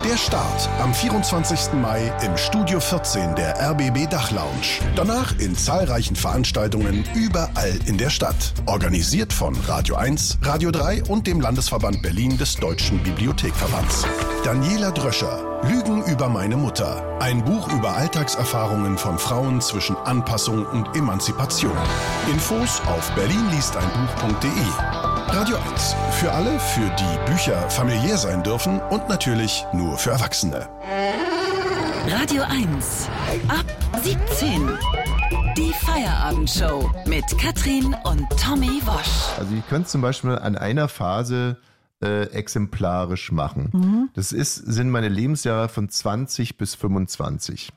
Der Start am 24. Mai im Studio 14 der RBB Dachlounge. Danach in zahlreichen Veranstaltungen überall in der Stadt. Organisiert von Radio 1, Radio 3 und dem Landesverband Berlin des Deutschen Bibliothekverbands. Daniela Dröscher, Lügen über meine Mutter. Ein Buch über Alltagserfahrungen von Frauen zwischen Anpassung und Emanzipation. Infos auf berlinliesteinbuch.de. Radio 1. Für alle, für die Bücher familiär sein dürfen und natürlich nur für Erwachsene. Radio 1. Ab 17. Die Feierabendshow mit Katrin und Tommy Wosch. Also ich könnte es zum Beispiel an einer Phase exemplarisch machen. Das sind meine Lebensjahre von 20 bis 25.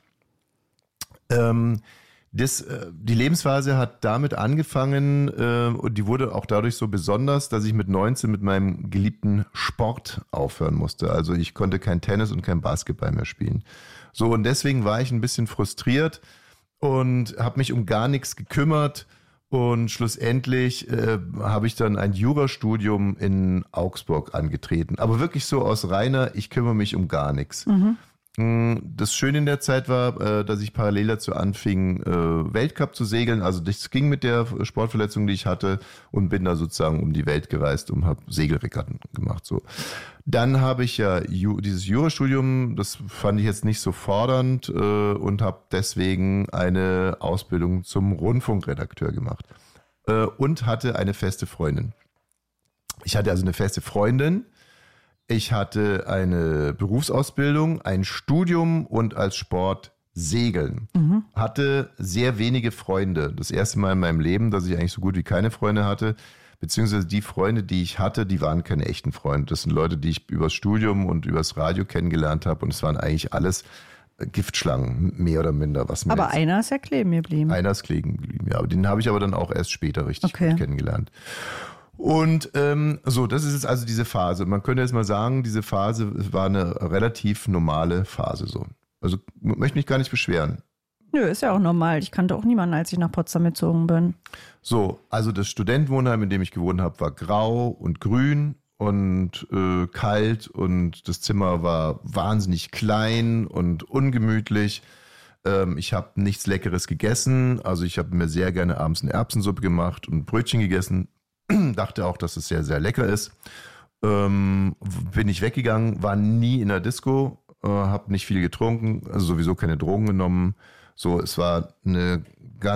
Die Lebensphase hat damit angefangen und die wurde auch dadurch so besonders, dass ich mit 19 mit meinem geliebten Sport aufhören musste. Also ich konnte kein Tennis und kein Basketball mehr spielen. So, und deswegen war ich ein bisschen frustriert und habe mich um gar nichts gekümmert. Und schlussendlich habe ich dann ein Jurastudium in Augsburg angetreten. Aber wirklich so aus reiner, ich kümmere mich um gar nichts. Das Schöne in der Zeit war, dass ich parallel dazu anfing, Weltcup zu segeln. Also das ging mit der Sportverletzung, die ich hatte, und bin da sozusagen um die Welt gereist und habe Segelregatten gemacht. So. Dann habe ich ja dieses Jurastudium, das fand ich jetzt nicht so fordernd und habe deswegen eine Ausbildung zum Rundfunkredakteur gemacht und hatte eine feste Freundin. Ich hatte also eine feste Freundin. Ich hatte eine Berufsausbildung, ein Studium und als Sport Segeln. Hatte sehr wenige Freunde. Das erste Mal in meinem Leben, dass ich eigentlich so gut wie keine Freunde hatte. Beziehungsweise die Freunde, die ich hatte, die waren keine echten Freunde. Das sind Leute, die ich übers Studium und übers Radio kennengelernt habe. Und es waren eigentlich alles Giftschlangen, mehr oder minder. Aber einer ist ja kleben geblieben. Einer ist kleben geblieben, ja. Aber den habe ich aber dann auch erst später richtig gut kennengelernt. Und so, das ist jetzt also diese Phase. Man könnte jetzt mal sagen, diese Phase war eine relativ normale Phase so. Also möchte mich gar nicht beschweren. Nö, ist ja auch normal. Ich kannte auch niemanden, als ich nach Potsdam gezogen bin. So, also das Studentenwohnheim, in dem ich gewohnt habe, war grau und grün und kalt und das Zimmer war wahnsinnig klein und ungemütlich. Ich habe nichts Leckeres gegessen. Also ich habe mir sehr gerne abends eine Erbsensuppe gemacht und Brötchen gegessen. Dachte auch, dass es sehr, sehr lecker ist. Bin ich weggegangen, war nie in der Disco, habe nicht viel getrunken, also sowieso keine Drogen genommen. So, es war eine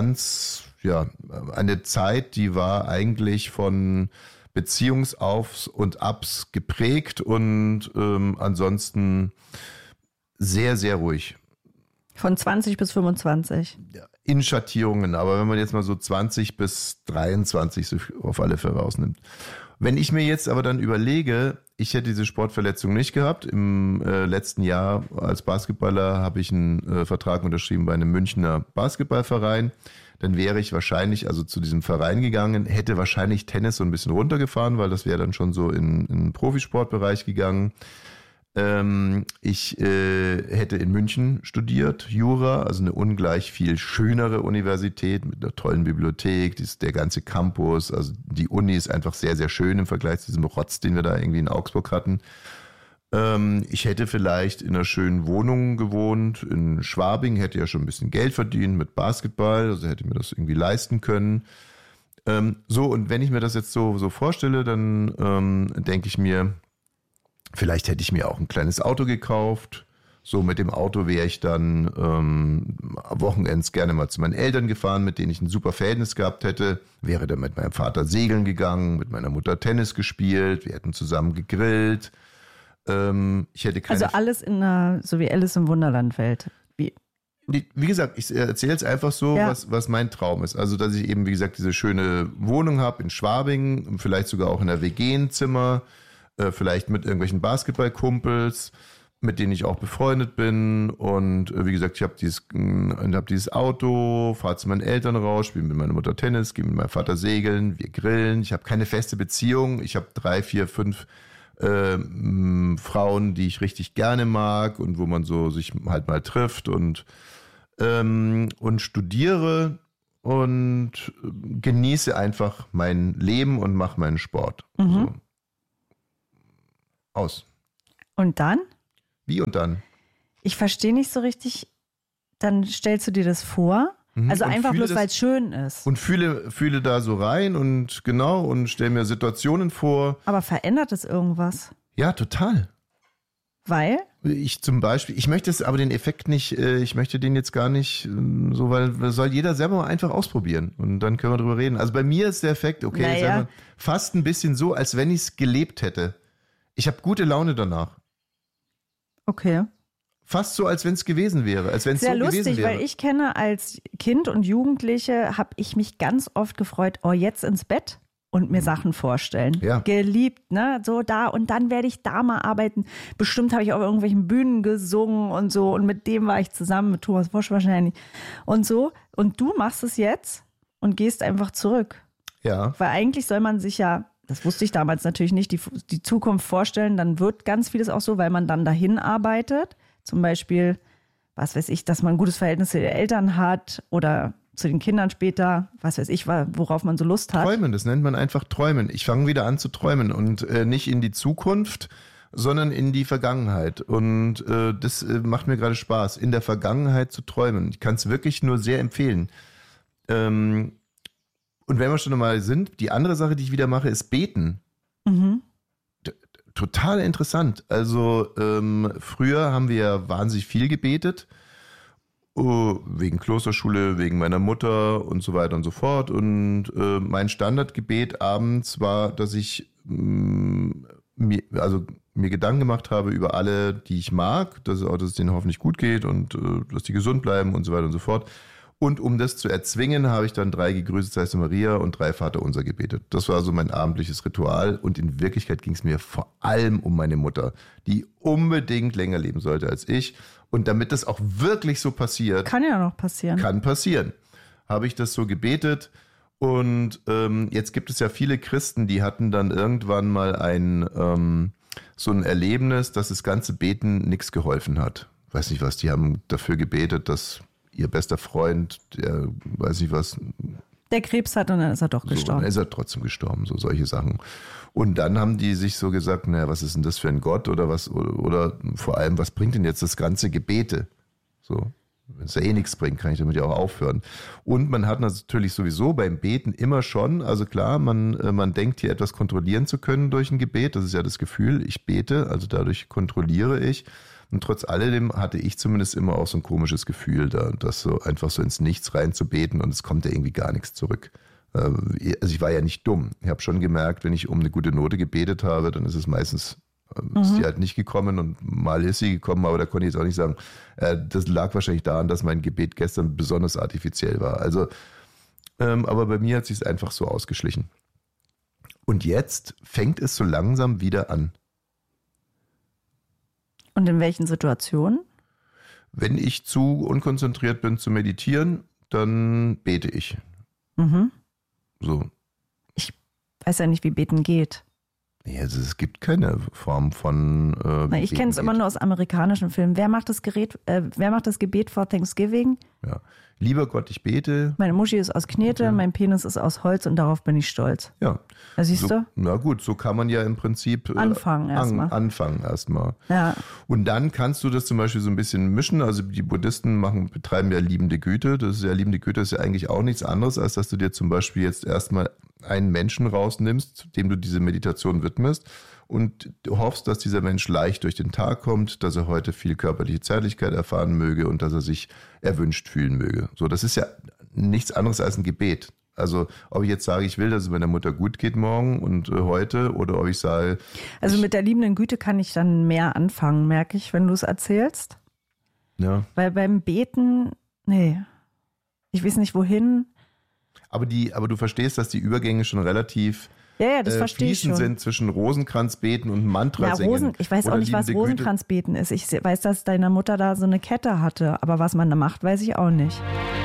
eine Zeit, die war eigentlich von Beziehungsaufs und Abs geprägt und ansonsten sehr, sehr ruhig. Von 20 bis 25? In Schattierungen, aber wenn man jetzt mal so 20 bis 23 so auf alle Fälle rausnimmt. Wenn ich mir jetzt aber dann überlege, ich hätte diese Sportverletzung nicht gehabt. Im letzten Jahr als Basketballer habe ich einen Vertrag unterschrieben bei einem Münchner Basketballverein. Dann wäre ich wahrscheinlich also zu diesem Verein gegangen, hätte wahrscheinlich Tennis so ein bisschen runtergefahren, weil das wäre dann schon so in den Profisportbereich gegangen. Ich hätte in München studiert, Jura, also eine ungleich viel schönere Universität mit einer tollen Bibliothek, der ganze Campus, also die Uni ist einfach sehr, sehr schön im Vergleich zu diesem Rotz, den wir da irgendwie in Augsburg hatten. Ich hätte vielleicht in einer schönen Wohnung gewohnt, in Schwabing, hätte ja schon ein bisschen Geld verdient mit Basketball, also hätte mir das irgendwie leisten können. So, und wenn ich mir das jetzt so vorstelle, dann denke ich mir, vielleicht hätte ich mir auch ein kleines Auto gekauft. So mit dem Auto wäre ich dann Wochenends gerne mal zu meinen Eltern gefahren, mit denen ich ein super Verhältnis gehabt hätte. Wäre dann mit meinem Vater segeln gegangen, mit meiner Mutter Tennis gespielt. Wir hätten zusammen gegrillt. Ich hätte keine... Also alles so wie Alice im Wunderland-Welt. Wie gesagt, ich erzähle jetzt einfach so, was mein Traum ist. Also, dass ich eben, wie gesagt, diese schöne Wohnung habe in Schwabing, vielleicht sogar auch in der WG ein Zimmer, vielleicht mit irgendwelchen Basketballkumpels, mit denen ich auch befreundet bin. Und wie gesagt, ich habe dieses Auto, fahre zu meinen Eltern raus, spiele mit meiner Mutter Tennis, gehe mit meinem Vater segeln, wir grillen. Ich habe keine feste Beziehung. Ich habe 3, 4, 5 Frauen, die ich richtig gerne mag und wo man so sich halt mal trifft und studiere und genieße einfach mein Leben und mache meinen Sport. So. Aus. Und dann? Wie und dann? Ich verstehe nicht so richtig, dann stellst du dir das vor, also und einfach fühle bloß, weil es schön ist. Und fühle da so rein und stelle mir Situationen vor. Aber verändert es irgendwas? Ja, total. Weil? Ich zum Beispiel, ich möchte es aber den Effekt nicht, ich möchte den jetzt gar nicht so, weil soll jeder selber mal einfach ausprobieren und dann können wir drüber reden. Also bei mir ist der Effekt, okay, fast ein bisschen so, als wenn ich es gelebt hätte. Ich habe gute Laune danach. Okay. Fast so, als wenn es gewesen wäre, als wenn es so gewesen wäre. Sehr lustig, weil ich kenne als Kind und Jugendliche, habe ich mich ganz oft gefreut, jetzt ins Bett und mir Sachen vorstellen. Ja. Geliebt, ne? So da und dann werde ich da mal arbeiten. Bestimmt habe ich auf irgendwelchen Bühnen gesungen und so und mit dem war ich zusammen, mit Thomas Wosch wahrscheinlich und so. Und du machst es jetzt und gehst einfach zurück. Ja. Weil eigentlich soll man sich ja, das wusste ich damals natürlich nicht, die Zukunft vorstellen, dann wird ganz vieles auch so, weil man dann dahin arbeitet. Zum Beispiel, was weiß ich, dass man ein gutes Verhältnis zu den Eltern hat oder zu den Kindern später, was weiß ich, worauf man so Lust hat. Träumen, das nennt man einfach Träumen. Ich fange wieder an zu träumen und nicht in die Zukunft, sondern in die Vergangenheit. Und das macht mir gerade Spaß, in der Vergangenheit zu träumen. Ich kann es wirklich nur sehr empfehlen. Und wenn wir schon mal sind, die andere Sache, die ich wieder mache, ist beten. Mhm. Total interessant. Also früher haben wir ja wahnsinnig viel gebetet, wegen Klosterschule, wegen meiner Mutter und so weiter und so fort. Und mein Standardgebet abends war, dass ich mir Gedanken gemacht habe über alle, die ich mag, dass es denen hoffentlich gut geht und dass die gesund bleiben und so weiter und so fort. Und um das zu erzwingen, habe ich dann 3 Gegrüßet seist du Maria und 3 Vaterunser gebetet. Das war so mein abendliches Ritual. Und in Wirklichkeit ging es mir vor allem um meine Mutter, die unbedingt länger leben sollte als ich. Und damit das auch wirklich so passiert. Kann ja noch passieren. Kann passieren. Habe ich das so gebetet. Und jetzt gibt es ja viele Christen, die hatten dann irgendwann mal so ein Erlebnis, dass das ganze Beten nichts geholfen hat. Weiß nicht was, die haben dafür gebetet, dass ihr bester Freund, der weiß nicht was. Der Krebs hat und dann ist er doch gestorben. So, dann ist er trotzdem gestorben, so solche Sachen. Und dann haben die sich so gesagt, naja, was ist denn das für ein Gott oder was, oder vor allem, was bringt denn jetzt das ganze Gebete? So, wenn es ja eh nichts bringt, kann ich damit ja auch aufhören. Und man hat natürlich sowieso beim Beten immer schon, also klar, man denkt hier etwas kontrollieren zu können durch ein Gebet, das ist ja das Gefühl, ich bete, also dadurch kontrolliere ich. Und trotz alledem hatte ich zumindest immer auch so ein komisches Gefühl, das so einfach so ins Nichts reinzubeten und es kommt ja irgendwie gar nichts zurück. Also ich war ja nicht dumm. Ich habe schon gemerkt, wenn ich um eine gute Note gebetet habe, dann ist es meistens, ist die halt nicht gekommen und mal ist sie gekommen, aber da konnte ich jetzt auch nicht sagen, das lag wahrscheinlich daran, dass mein Gebet gestern besonders artifiziell war. Also, aber bei mir hat es sich einfach so ausgeschlichen. Und jetzt fängt es so langsam wieder an. Und in welchen Situationen? Wenn ich zu unkonzentriert bin zu meditieren, dann bete ich. Mhm. So. Ich weiß ja nicht, wie Beten geht. Ja, also es gibt keine Form von ich kenne es immer nur aus amerikanischen Filmen. Wer macht das Gebet vor Thanksgiving? Ja. Lieber Gott, ich bete. Meine Muschi ist aus Knete, ja. Mein Penis ist aus Holz und darauf bin ich stolz. Ja. Siehst du? Na gut, so kann man ja im Prinzip anfangen erstmal. Ja. Und dann kannst du das zum Beispiel so ein bisschen mischen. Also die Buddhisten betreiben ja liebende Güte. Liebende Güte ist ja eigentlich auch nichts anderes, als dass du dir zum Beispiel jetzt erstmal einen Menschen rausnimmst, dem du diese Meditation widmest und du hoffst, dass dieser Mensch leicht durch den Tag kommt, dass er heute viel körperliche Zärtlichkeit erfahren möge und dass er sich erwünscht fühlen möge. So, das ist ja nichts anderes als ein Gebet. Also ob ich jetzt sage, ich will, dass es meiner Mutter gut geht morgen und heute, oder ob ich sage... Also mit der liebenden Güte kann ich dann mehr anfangen, merke ich, wenn du es erzählst. Ja. Weil beim Beten, ich weiß nicht wohin. Aber du verstehst, dass die Übergänge schon relativ das verstehe ich schon. Sind zwischen Rosenkranzbeten und Mantrasingen. Ich weiß auch nicht, was Rosenkranzbeten ist. Ich weiß, dass deine Mutter da so eine Kette hatte, aber was man da macht, weiß ich auch nicht.